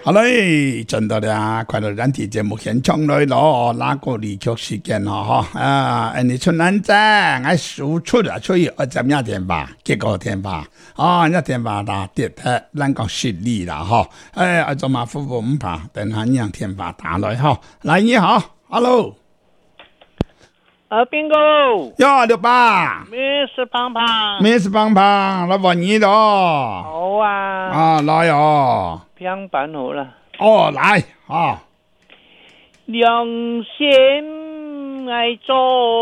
好嘞，真的啦，快乐人体节目现场来咯，那个离曲时间咯哈你出南仔，我输出啊，所以我怎样点吧，结果点吧，那点吧打跌的，咱讲实力啦哈，我做马夫妇唔怕，等下让天吧打来哈，来你好 ，Hello， 边个？ 哟，六爸， 咩事胖胖？ 没事胖胖，来问你咯， 好啊， 来哦， 平板好了， 来啊。 良心爱做。